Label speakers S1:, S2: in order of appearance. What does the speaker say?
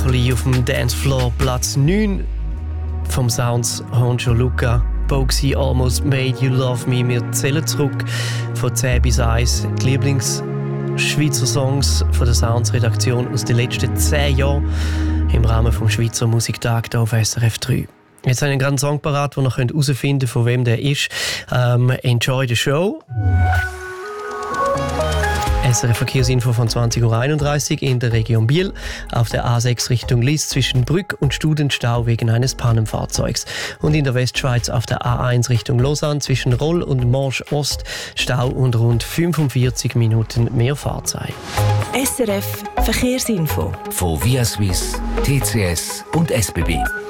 S1: Broccoli auf dem Dancefloor, Platz 9 vom Sounds Honcho Luca. Boxy Almost Made You Love Me. Wir zählen zurück von 10 bis 1. Die Lieblings-Schweizer Songs von der Sounds-Redaktion aus den letzten 10 Jahren im Rahmen vom Schweizer Musiktag hier auf SRF 3. Jetzt habe ich einen ganzen Song parat, den ihr herausfinden könnt, von wem der ist. Enjoy the show. SRF Verkehrsinfo von 20.31 Uhr in der Region Biel. Auf der A6 Richtung Liss zwischen Brügg und Studenstau wegen eines Pannenfahrzeugs. Und in der Westschweiz auf der A1 Richtung Lausanne zwischen Roll und Morsch Ost Stau und rund 45 Minuten mehr Fahrzeit.
S2: SRF Verkehrsinfo
S3: von Via Suisse, TCS und SBB.